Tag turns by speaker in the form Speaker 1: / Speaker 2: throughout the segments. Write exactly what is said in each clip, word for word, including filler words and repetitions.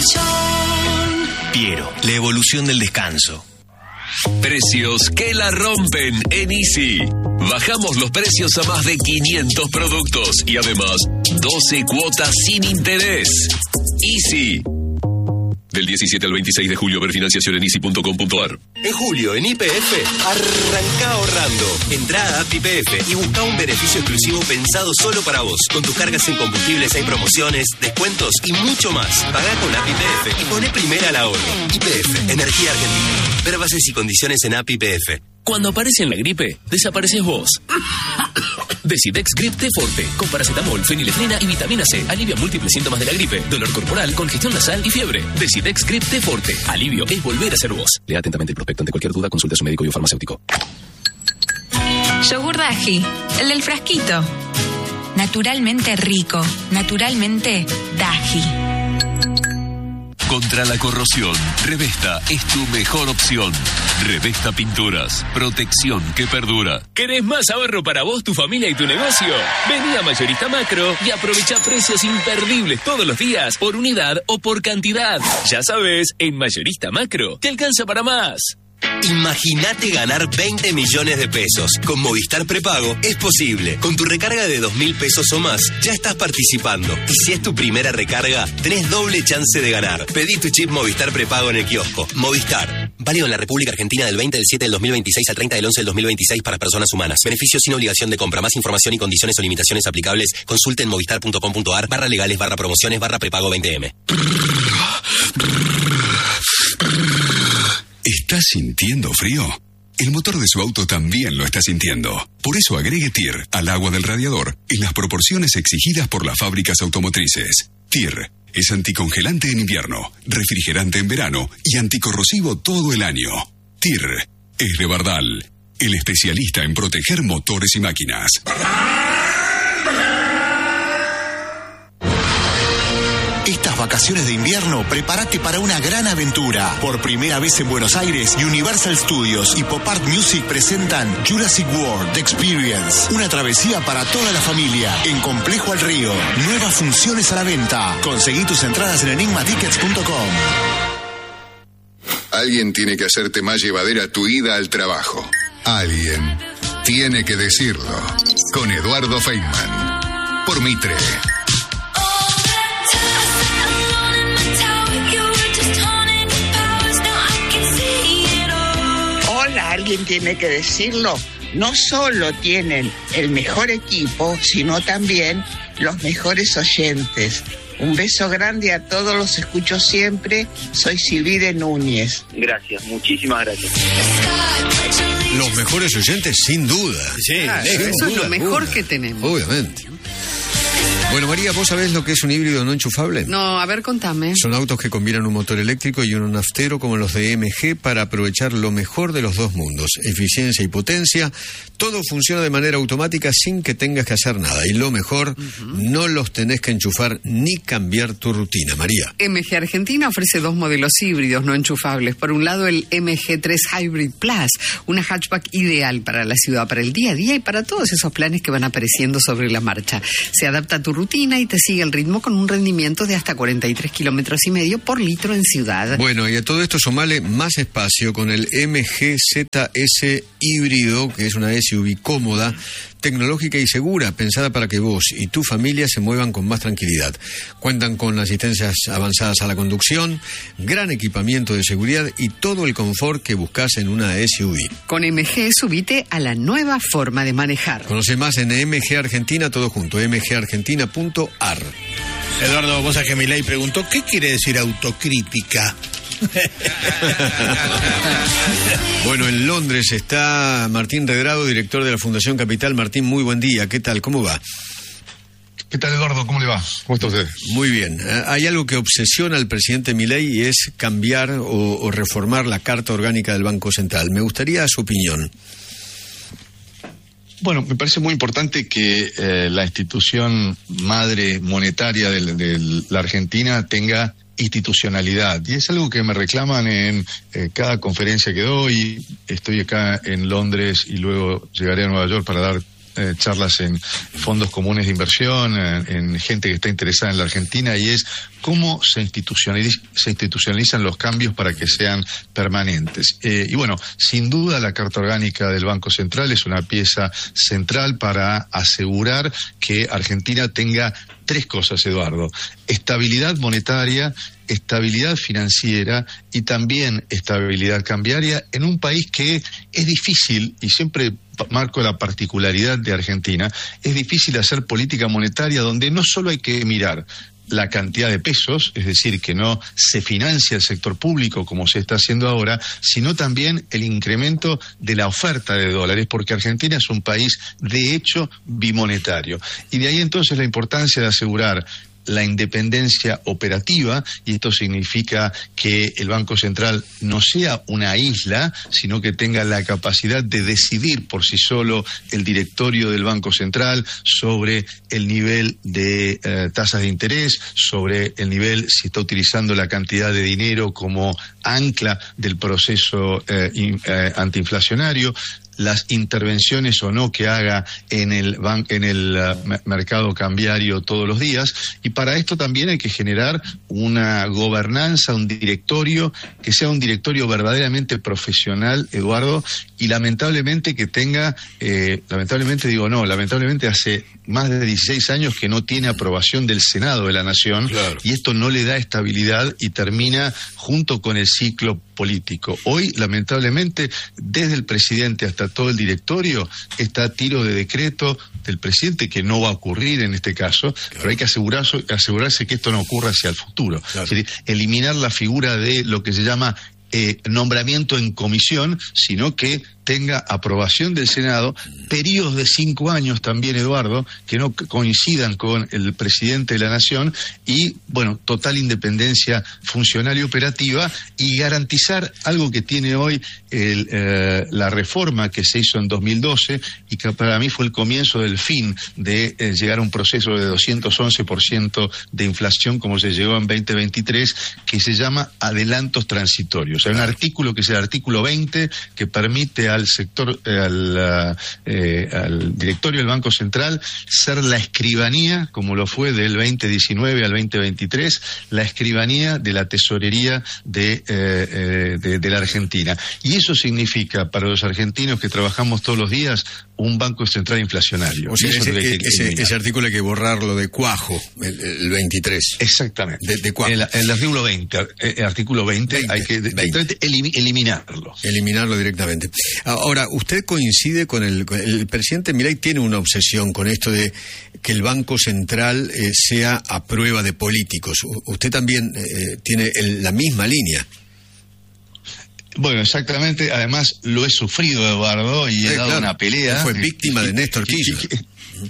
Speaker 1: Piero, la evolución del descanso.
Speaker 2: Precios que la rompen en Easy. Bajamos los precios a más de quinientos productos y además doce cuotas sin interés. Easy. Del diecisiete al veintiséis de julio, ver financiación en easy punto com punto a r.
Speaker 1: En julio, en Y P F, arranca ahorrando. Entrá a App Y P F y busca un beneficio exclusivo pensado solo para vos. Con tus cargas en combustibles hay promociones, descuentos y mucho más. Pagá con App Y P F y poné primera al ahorro. Y P F, Energía Argentina. Ver bases y condiciones en App Y P F.
Speaker 3: Cuando aparece en la gripe, desapareces vos. Decidex Grip T Forte, con paracetamol, fenilefrina y vitamina C. Alivia múltiples síntomas de la gripe, dolor corporal, congestión nasal y fiebre. Decidex Grip T Forte. Alivio es volver a ser vos. Lea atentamente el prospecto. Ante cualquier duda, consulte a su médico y o farmacéutico.
Speaker 4: Yogur Daji, el del frasquito. Naturalmente rico, naturalmente Daji.
Speaker 2: Contra la corrosión, Revesta es tu mejor opción. Revesta Pinturas, protección que perdura.
Speaker 3: ¿Querés más ahorro para vos, tu familia y tu negocio? Vení a Mayorista Macro y aprovecha precios imperdibles todos los días, por unidad o por cantidad. Ya sabes, en Mayorista Macro te alcanza para más.
Speaker 1: Imagínate ganar veinte millones de pesos. Con Movistar Prepago es posible. Con tu recarga de dos mil pesos o más, ya estás participando. Y si es tu primera recarga, tenés doble chance de ganar. Pedí tu chip Movistar Prepago en el kiosco. Movistar. Válido en la República Argentina del veinte del siete del dos mil veintiséis al treinta del once del dos mil veintiséis para personas humanas. Beneficio sin obligación de compra. Más información y condiciones o limitaciones aplicables. Consulte en movistar punto com punto a r barra legales barra promociones barra prepago veinte eme.
Speaker 5: ¿Estás sintiendo frío? El motor de su auto también lo está sintiendo. Por eso agregue T I R al agua del radiador en las proporciones exigidas por las fábricas automotrices. T I R es anticongelante en invierno, refrigerante en verano y anticorrosivo todo el año. T I R es de Bardal, el especialista en proteger motores y máquinas.
Speaker 6: Estas vacaciones de invierno, prepárate para una gran aventura. Por primera vez en Buenos Aires, Universal Studios y Pop Art Music presentan Jurassic World The Experience. Una travesía para toda la familia en Complejo al Río. Nuevas funciones a la venta. Conseguí tus entradas en enigma tickets punto com.
Speaker 7: Alguien tiene que hacerte más llevadera tu ida al trabajo. Alguien tiene que decirlo. Con Eduardo Feynman. Por Mitre.
Speaker 8: Alguien tiene que decirlo. No solo tienen el mejor equipo, sino también los mejores oyentes. Un beso grande a todos, los escucho siempre. Soy Silvide Núñez.
Speaker 9: Gracias, muchísimas gracias.
Speaker 10: Los mejores oyentes, sin duda.
Speaker 11: Sí, claro, eso duda, es lo mejor duda. que tenemos.
Speaker 10: Obviamente. Bueno, María, ¿vos sabés lo que es un híbrido no enchufable?
Speaker 11: No, a ver, contame.
Speaker 10: Son autos que combinan un motor eléctrico y uno naftero como los de M G para aprovechar lo mejor de los dos mundos. Eficiencia y potencia. Todo funciona de manera automática sin que tengas que hacer nada. Y lo mejor, uh-huh. no los tenés que enchufar ni cambiar tu rutina. María.
Speaker 11: M G Argentina ofrece dos modelos híbridos no enchufables. Por un lado, el M G tres Hybrid Plus, una hatchback ideal para la ciudad, para el día a día y para todos esos planes que van apareciendo sobre la marcha. Se adapta a tu rutina y te sigue el ritmo con un rendimiento de hasta cuarenta y tres kilómetros y medio por litro en ciudad.
Speaker 10: Bueno, y a todo esto sumale más espacio con el M G Z S híbrido, que es una S U V cómoda, tecnológica y segura, pensada para que vos y tu familia se muevan con más tranquilidad. Cuentan con asistencias avanzadas a la conducción, gran equipamiento de seguridad y todo el confort que buscas en una S U V.
Speaker 11: Con M G subite a la nueva forma de manejar.
Speaker 10: Conoce más en M G Argentina, todo junto, m g argentina punto a r.
Speaker 12: Eduardo, vos a que Milei preguntó, ¿qué quiere decir autocrítica?
Speaker 10: Bueno, en Londres está Martín Redrado, director de la Fundación Capital. Martín, muy buen día. ¿Qué tal? ¿Cómo va?
Speaker 13: ¿Qué tal, Eduardo? ¿Cómo le va? ¿Cómo está usted?
Speaker 10: Muy bien. Hay algo que obsesiona al presidente Milei y es cambiar o, o reformar la Carta Orgánica del Banco Central. Me gustaría su opinión.
Speaker 13: Bueno, me parece muy importante que eh, la institución madre monetaria de, de la Argentina tenga institucionalidad, y es algo que me reclaman en eh, cada conferencia que doy. Estoy acá en Londres y luego llegaré a Nueva York para dar eh, charlas en fondos comunes de inversión, en, en gente que está interesada en la Argentina, y es cómo se, institucionaliz- se institucionalizan los cambios para que sean permanentes. Eh, y bueno, sin duda la Carta Orgánica del Banco Central es una pieza central para asegurar que Argentina tenga tres cosas, Eduardo: estabilidad monetaria, estabilidad financiera y también estabilidad cambiaria en un país que es difícil, y siempre marco la particularidad de Argentina, es difícil hacer política monetaria donde no solo hay que mirar la cantidad de pesos, es decir, que no se financia el sector público como se está haciendo ahora, sino también el incremento de la oferta de dólares, porque Argentina es un país de hecho bimonetario. Y de ahí entonces la importancia de asegurar la independencia operativa, y esto significa que el Banco Central no sea una isla, sino que tenga la capacidad de decidir por sí solo el directorio del Banco Central sobre el nivel de eh, tasas de interés, sobre el nivel, si está utilizando la cantidad de dinero como ancla del proceso eh, in, eh, antiinflacionario, las intervenciones o no que haga en el ban- en el uh, mercado cambiario todos los días. Y para esto también hay que generar una gobernanza, un directorio que sea un directorio verdaderamente profesional, Eduardo, y lamentablemente que tenga, eh, lamentablemente digo no, lamentablemente hace más de dieciséis años que no tiene aprobación del Senado de la Nación, claro. Y esto no le da estabilidad y termina junto con el ciclo político. Hoy, lamentablemente, desde el presidente hasta todo el directorio, está a tiro de decreto del presidente, que no va a ocurrir en este caso, claro. Pero hay que asegurarse, asegurarse que esto no ocurra hacia el futuro. Claro. Es decir, eliminar la figura de lo que se llama eh, nombramiento en comisión, sino que tenga aprobación del Senado, periodos de cinco años también, Eduardo, que no coincidan con el presidente de la Nación, y, bueno, total independencia funcional y operativa, y garantizar algo que tiene hoy el, eh, la reforma que se hizo en dos mil doce, y que para mí fue el comienzo del fin de eh, llegar a un proceso de doscientos once por ciento de inflación como se llegó en veinte veintitrés, que se llama adelantos transitorios. Hay un artículo que es el artículo veinte, que permite al sector, eh, al, eh, al directorio del Banco Central ser la escribanía, como lo fue del veinte diecinueve al veinte veintitrés, la escribanía de la tesorería de, eh, eh, de, de la Argentina. Y eso significa para los argentinos que trabajamos todos los días un Banco Central inflacionario.
Speaker 10: O sea, ese,
Speaker 13: ese,
Speaker 10: ese, ese artículo hay que borrarlo de cuajo, el, el veintitrés.
Speaker 13: Exactamente.
Speaker 10: De, de cuajo.
Speaker 13: El, el artículo veinte, el artículo veinte, veinte hay que veinte. Elim, eliminarlo.
Speaker 10: Eliminarlo directamente. Ahora, ¿usted coincide con el, con el presidente Milei? Tiene una obsesión con esto de que el Banco Central eh, sea a prueba de políticos. ¿Usted también eh, tiene el, la misma línea?
Speaker 13: Bueno, exactamente. Además, lo he sufrido, Eduardo, y he
Speaker 10: eh,
Speaker 13: dado
Speaker 10: claro.
Speaker 13: una pelea.
Speaker 10: Fue víctima de Néstor Kirchner.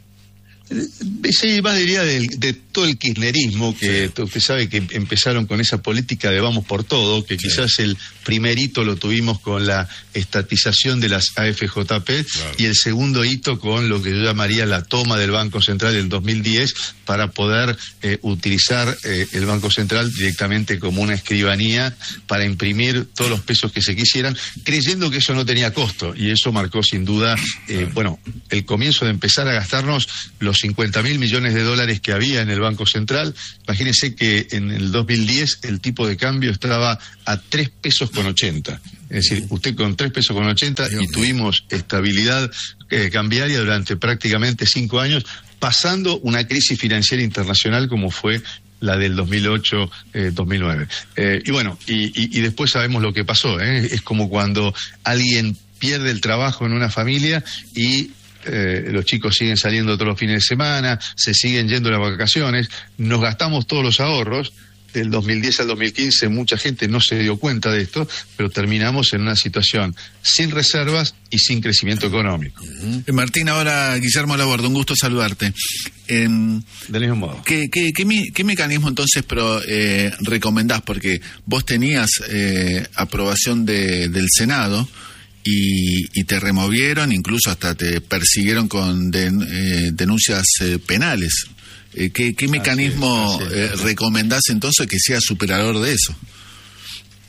Speaker 13: Sí, más diría de, de todo el kirchnerismo, que sí. Usted sabe que empezaron con esa política de vamos por todo, que sí. Quizás el primer hito lo tuvimos con la estatización de las A F J P, claro. Y el segundo hito con lo que yo llamaría la toma del Banco Central del dos mil diez para poder eh, utilizar eh, el Banco Central directamente como una escribanía para imprimir todos los pesos que se quisieran, creyendo que eso no tenía costo, y eso marcó sin duda, eh, bueno, el comienzo de empezar a gastarnos los cincuenta mil millones de dólares que había en el Banco Central. Imagínense que en el dos mil diez el tipo de cambio estaba a tres pesos con ochenta. Es decir, usted con tres pesos con ochenta, y tuvimos estabilidad eh, cambiaria durante prácticamente cinco años, pasando una crisis financiera internacional como fue la del dos mil ocho dos mil nueve. Eh, y bueno, y, y, y después sabemos lo que pasó, ¿eh? Es como cuando alguien pierde el trabajo en una familia y Eh, los chicos siguen saliendo todos los fines de semana, se siguen yendo las vacaciones, nos gastamos todos los ahorros. Del dos mil diez al dos mil quince mucha gente no se dio cuenta de esto, pero terminamos en una situación sin reservas y sin crecimiento económico.
Speaker 14: Uh-huh. Martín, ahora Guillermo Laborde, un gusto saludarte. Eh,
Speaker 13: Del mismo modo.
Speaker 14: ¿Qué, qué, qué, qué mecanismo entonces pro, eh, recomendás? Porque vos tenías eh, aprobación de, del Senado, Y, y te removieron, incluso hasta te persiguieron con den, eh, denuncias eh, penales. Eh, ¿Qué, qué mecanismo así es, así es. Eh, recomendás entonces que sea superador de eso?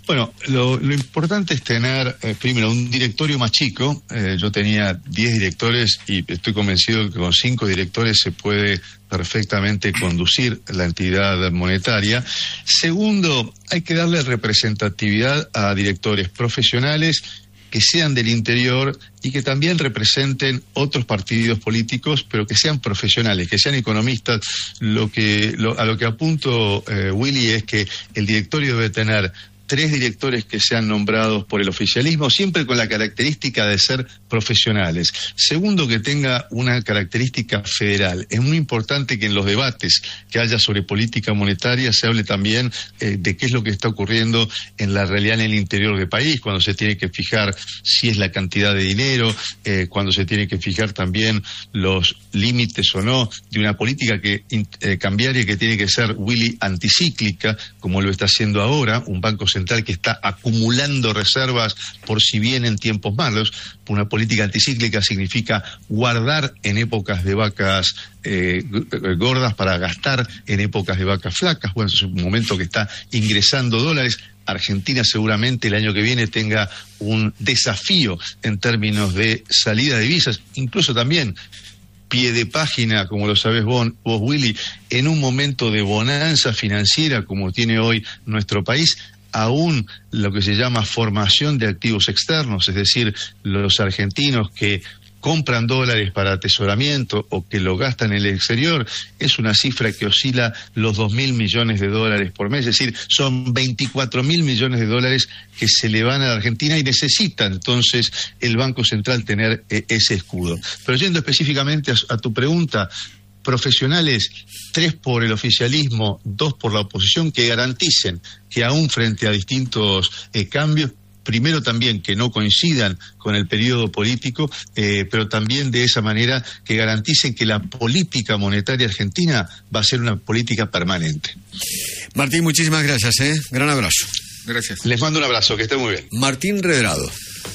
Speaker 13: Bueno, lo, lo importante es tener, eh, primero, un directorio más chico. Eh, yo tenía diez directores y estoy convencido que con cinco directores se puede perfectamente conducir la entidad monetaria. Segundo, hay que darle representatividad a directores profesionales que sean del interior y que también representen otros partidos políticos, pero que sean profesionales, que sean economistas. Lo que lo, a lo que apunto, eh, Willy, es que el directorio debe tener tres directores que sean nombrados por el oficialismo, siempre con la característica de ser profesionales. Segundo, que tenga una característica federal. Es muy importante que en los debates que haya sobre política monetaria se hable también eh, de qué es lo que está ocurriendo en la realidad en el interior del país, cuando se tiene que fijar si es la cantidad de dinero, eh, cuando se tiene que fijar también los límites o no de una política que eh, cambiaria que tiene que ser, Willy, anticíclica, como lo está haciendo ahora, un banco central que está acumulando reservas por si vienen tiempos malos. Una política anticíclica significa guardar en épocas de vacas eh, gordas para gastar en épocas de vacas flacas. Bueno, es un momento que está ingresando dólares. Argentina seguramente el año que viene tenga un desafío en términos de salida de divisas, incluso también pie de página, como lo sabés vos, vos, Willy, en un momento de bonanza financiera como tiene hoy nuestro país. Aún lo que se llama formación de activos externos, es decir, los argentinos que compran dólares para atesoramiento o que lo gastan en el exterior, es una cifra que oscila los dos mil millones de dólares por mes, es decir, son veinticuatro mil millones de dólares que se le van a la Argentina y necesita entonces el Banco Central tener eh, ese escudo. Pero yendo específicamente a, a tu pregunta, profesionales, tres por el oficialismo, dos por la oposición, que garanticen que aún frente a distintos eh, cambios, primero también que no coincidan con el periodo político, eh, pero también de esa manera que garanticen que la política monetaria argentina va a ser una política permanente.
Speaker 10: Martín, muchísimas gracias, ¿eh? Gran abrazo.
Speaker 13: Gracias. Les mando un abrazo, que estén muy bien.
Speaker 10: Martín Redrado.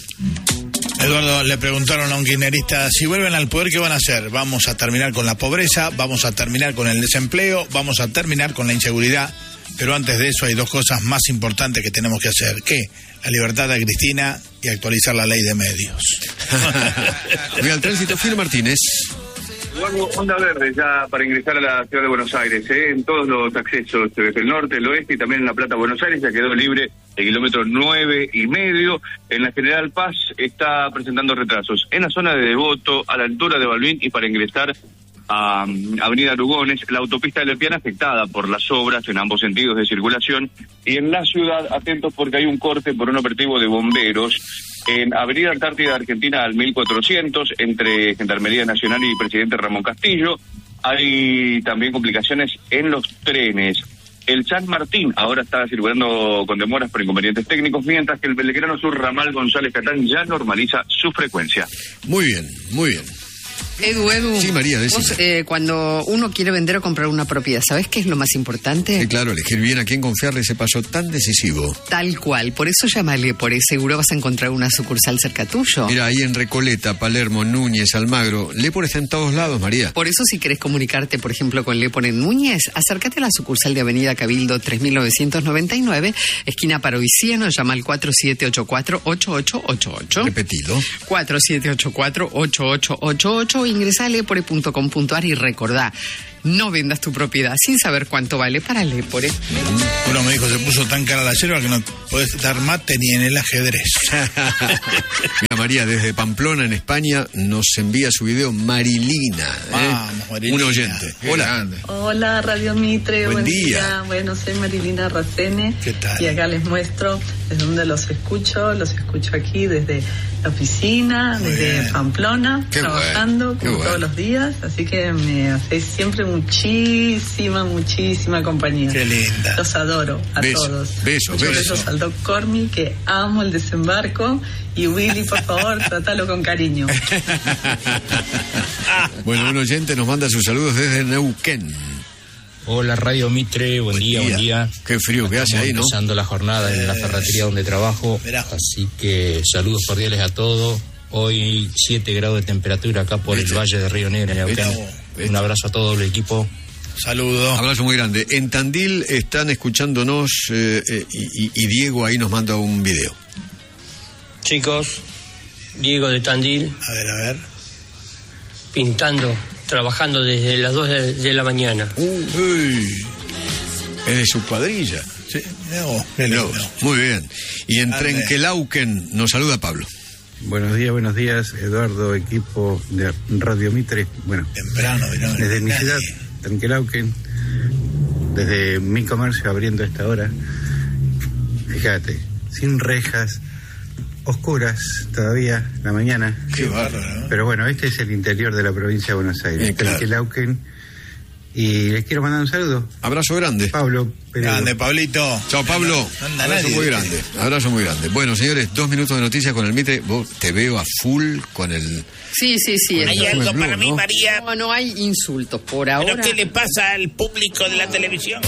Speaker 12: Eduardo, le preguntaron a un kirchnerista, si vuelven al poder, ¿qué van a hacer? Vamos a terminar con la pobreza, vamos a terminar con el desempleo, vamos a terminar con la inseguridad, pero antes de eso hay dos cosas más importantes que tenemos que hacer. ¿Qué? La libertad de Cristina y actualizar la ley de medios.
Speaker 10: Voy al tránsito, Filo Martínez.
Speaker 9: Eduardo, onda verde ya para ingresar a la ciudad de Buenos Aires, ¿eh? En todos los accesos, desde el norte, el oeste y también en La Plata, Buenos Aires, ya quedó libre el kilómetro nueve y medio. En la General Paz está presentando retrasos en la zona de Devoto, a la altura de Balbín, y para ingresar a Avenida Lugones, la autopista de Lepiana afectada por las obras en ambos sentidos de circulación. Y en la ciudad, atentos porque hay un corte por un operativo de bomberos en Avenida Antártida Argentina al mil cuatrocientos, entre Gendarmería Nacional y Presidente Ramón Castillo. Hay también complicaciones en los trenes. El San Martín ahora está circulando con demoras por inconvenientes técnicos, mientras que el Belgrano Sur Ramal González Catán ya normaliza su frecuencia.
Speaker 10: Muy bien, muy bien.
Speaker 11: Edu, Edu,
Speaker 10: sí, María,
Speaker 11: vos, eh, cuando uno quiere vender o comprar una propiedad, ¿sabés qué es lo más importante?
Speaker 10: Sí, claro, elegir bien a quién confiarle ese paso tan decisivo.
Speaker 11: Tal cual, por eso llámale, por eso seguro vas a encontrar una sucursal cerca tuyo.
Speaker 10: Mira, ahí en Recoleta, Palermo, Núñez, Almagro, Lepor está en todos lados, María.
Speaker 11: Por eso si querés comunicarte, por ejemplo, con Lepor en Núñez, acércate a la sucursal de Avenida Cabildo tres mil novecientos noventa y nueve, esquina Paroiciano, llama al cuatro siete ocho cuatro ocho ocho ocho ocho.
Speaker 10: Repetido.
Speaker 11: cuatro siete ocho cuatro ocho ocho ocho ocho, ingresa a lepore punto com punto ar y recordá, no vendas tu propiedad sin saber cuánto vale para Lepore.
Speaker 12: Uno me dijo, se puso tan cara la yerba que no podés dar mate ni en el ajedrez.
Speaker 10: Mira, María, desde Pamplona, en España, nos envía su video Marilina. ¿eh?
Speaker 12: Vamos, Marilina.
Speaker 10: Un oyente. Hola.
Speaker 15: Hola, Radio Mitre.
Speaker 10: Buen,
Speaker 15: buen
Speaker 10: día.
Speaker 15: día. Bueno, soy Marilina Racene.
Speaker 12: ¿Qué tal?
Speaker 15: Y acá les muestro desde donde los escucho. Los escucho aquí desde la oficina,
Speaker 12: Muy
Speaker 15: desde
Speaker 12: bien.
Speaker 15: Pamplona,
Speaker 10: Qué
Speaker 15: trabajando
Speaker 10: bueno, qué
Speaker 15: como
Speaker 10: bueno.
Speaker 15: todos los días. Así que me hacéis siempre muchísima, muchísima compañía.
Speaker 12: Qué linda.
Speaker 15: Los adoro a
Speaker 10: Beso,
Speaker 15: todos.
Speaker 10: beso,
Speaker 15: Muchos
Speaker 10: beso.
Speaker 15: besos al Doc Cormi, que amo el desembarco. Y Willy, por favor, tratalo con cariño.
Speaker 10: Bueno, un oyente nos manda sus saludos desde Neuquén.
Speaker 16: Hola Radio Mitre, buen día, buen día.
Speaker 10: Qué frío que hace ahí, ¿no?
Speaker 16: Empezando la jornada en la ferretería donde trabajo,
Speaker 12: Mirá.
Speaker 16: así que saludos cordiales a todos. Hoy siete grados de temperatura acá por el
Speaker 10: ¿Viste?
Speaker 16: Valle de Río Negro, en Neuquén.
Speaker 10: ¿Viste?
Speaker 16: Un abrazo a todo el equipo.
Speaker 12: Saludo.
Speaker 10: Abrazo muy grande. En Tandil están escuchándonos eh, eh, y, y Diego ahí nos manda un video.
Speaker 17: Chicos, Diego de Tandil.
Speaker 12: A ver, a ver.
Speaker 17: Pintando, trabajando desde las dos de, de la mañana.
Speaker 10: Uy, es de su cuadrilla.
Speaker 12: Sí, no, no, no.
Speaker 10: Muy bien. Y en Trenquelauquen nos saluda Pablo.
Speaker 18: Buenos días, buenos días, Eduardo, equipo de Radio Mitre. Bueno,
Speaker 12: temprano, ¿no?
Speaker 18: Desde mi ciudad, Trenquelauquen, desde mi comercio abriendo a esta hora. Fíjate, sin rejas, oscuras todavía la mañana.
Speaker 12: Qué bárbaro, ¿no?
Speaker 18: Pero bueno, este es el interior de la provincia de Buenos Aires,
Speaker 10: eh, claro.
Speaker 18: Trenquelauquen. Y les quiero mandar un saludo.
Speaker 10: Abrazo grande.
Speaker 18: Pablo. Peredo.
Speaker 12: Grande, Pablito.
Speaker 10: Chao, Pablo.
Speaker 12: No, no
Speaker 10: Abrazo
Speaker 12: nadie,
Speaker 10: muy
Speaker 12: ¿sí?
Speaker 10: grande. Abrazo muy grande. Bueno, señores, dos minutos de noticias con el Mitre. Vos te veo a full con el...
Speaker 11: Sí, sí, sí.
Speaker 10: Hay
Speaker 11: esto-
Speaker 10: algo para mí,
Speaker 11: ¿no?
Speaker 19: María.
Speaker 11: No, no hay insultos por ahora.
Speaker 19: ¿Pero qué le pasa al público de la televisión?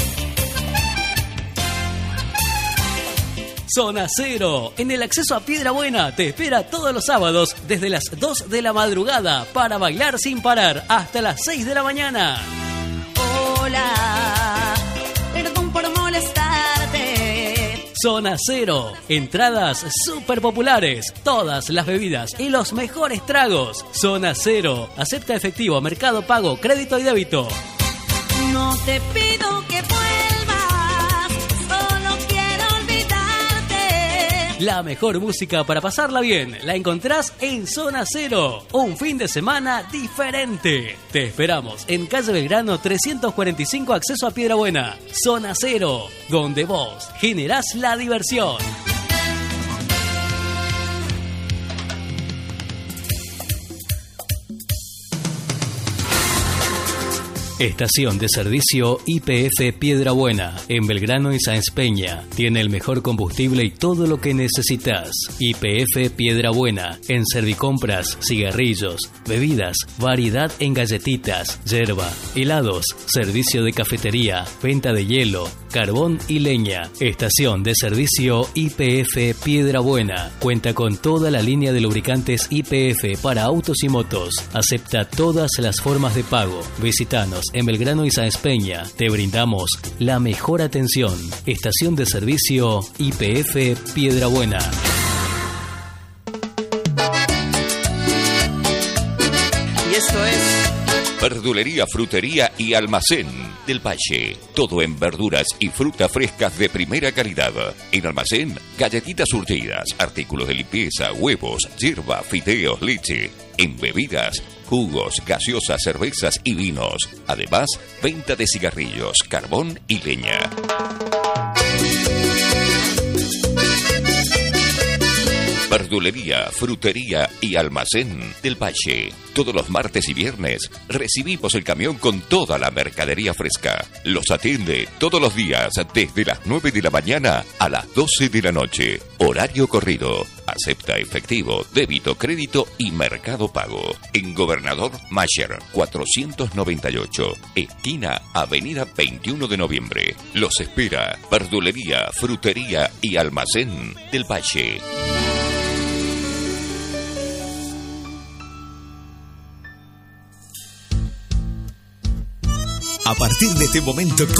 Speaker 20: Zona Cero, en el acceso a Piedra Buena, te espera todos los sábados desde las dos de la madrugada para bailar sin parar hasta las seis de la mañana.
Speaker 21: Hola, perdón por molestarte.
Speaker 20: Zona Cero, entradas súper populares, todas las bebidas y los mejores tragos. Zona Cero, acepta efectivo, mercado pago, crédito y débito.
Speaker 21: No te pido que vuelvas, solo quiero olvidarte.
Speaker 20: La mejor música para pasarla bien la encontrás en Zona Cero. Un fin de semana diferente. Te esperamos en calle Belgrano trescientos cuarenta y cinco, acceso a Piedra Buena. Zona Cero, donde vos generás la diversión. Estación de servicio Y P F Piedra Buena, en Belgrano y Sáenz Peña. Tiene el mejor combustible y todo lo que necesitas. Y P F Piedra Buena, en servicompras, cigarrillos, bebidas, variedad en galletitas, yerba, helados, servicio de cafetería, venta de hielo, carbón y leña. Estación de servicio Y P F Piedra Buena. Cuenta con toda la línea de lubricantes Y P F para autos y motos. Acepta todas las formas de pago. Visítanos en Belgrano y Sáenz Peña. Te brindamos la mejor atención. Estación de servicio Y P F Piedra Buena.
Speaker 11: Y esto es...
Speaker 22: Verdulería, frutería y almacén del Valle. Todo en verduras y frutas frescas de primera calidad. En almacén, galletitas surtidas, artículos de limpieza, huevos, hierba, fideos, leche. En bebidas, jugos, gaseosas, cervezas y vinos. Además, venta de cigarrillos, carbón y leña. Verdulería, frutería y almacén del Valle. Todos los martes y viernes recibimos el camión con toda la mercadería fresca. Los atiende todos los días desde las nueve de la mañana a las doce de la noche. Horario corrido. Acepta efectivo, débito, crédito y mercado pago. En Gobernador Mayer cuatrocientos noventa y ocho, esquina Avenida veintiuno de noviembre. Los espera Verdulería, frutería y almacén del Valle.
Speaker 23: A partir de este momento